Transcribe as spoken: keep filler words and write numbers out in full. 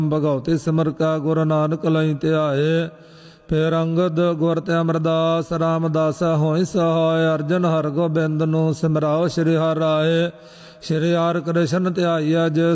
भगवती सिमर का गुरु नानक लई ध्याए। फिर अंगद गुर ते अमरदास रामदास होई सहाय। अर्जन हर गोबिंद नूं सिमराओ श्री हर राय। श्री हर कृष्ण ध्याइया जिस